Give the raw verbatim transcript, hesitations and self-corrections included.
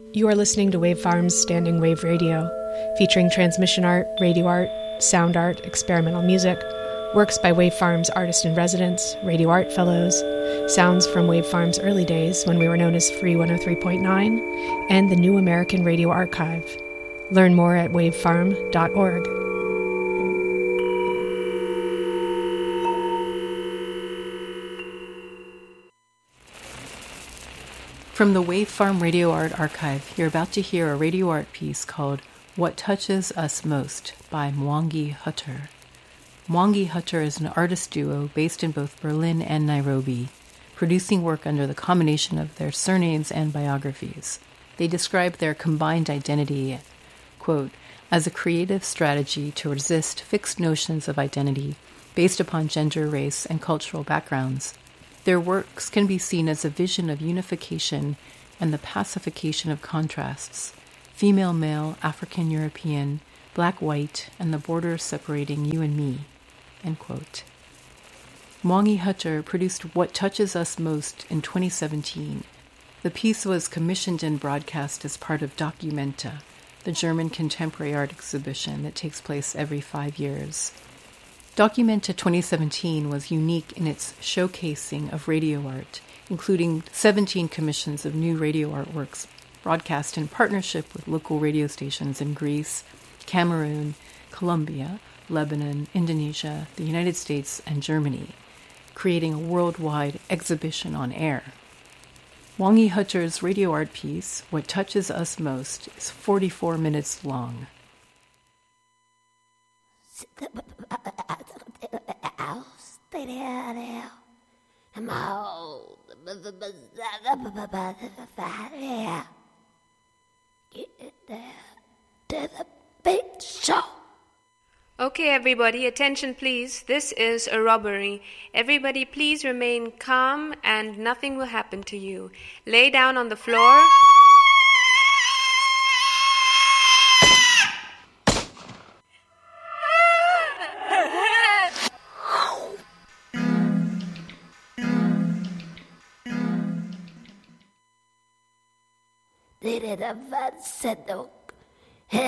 You are listening to Wave Farm's Standing Wave Radio, featuring transmission art, radio art, sound art, experimental music, works by Wave Farm's artist-in-residence, radio art fellows, sounds from Wave Farm's early days when we were known as Free one oh three point nine, and the New American Radio Archive. Learn more at wave farm dot org. From the Wave Farm Radio Art Archive, you're about to hear a radio art piece called What Touches Us Most by Mwangi Hutter. Mwangi Hutter is an artist duo based in both Berlin and Nairobi, producing work under the combination of their surnames and biographies. They describe their combined identity, quote, as a creative strategy to resist fixed notions of identity based upon gender, race, and cultural backgrounds. Their works can be seen as a vision of unification and the pacification of contrasts, female-male, African-European, black-white, and the borders separating you and me, end quote. Mwangi Hutter produced What Touches Us Most in twenty seventeen. The piece was commissioned and broadcast as part of Documenta, the German contemporary art exhibition that takes place every five years. Documenta twenty seventeen was unique in its showcasing of radio art, including seventeen commissions of new radio artworks broadcast in partnership with local radio stations in Greece, Cameroon, Colombia, Lebanon, Indonesia, the United States, and Germany, creating a worldwide exhibition on air. Mwangi Hutter's radio art piece, What Touches Us Most, is forty-four minutes long. Okay, everybody, attention please. This is a robbery. Everybody please remain calm and nothing will happen to you. Lay down on the floor. Did it avanzado?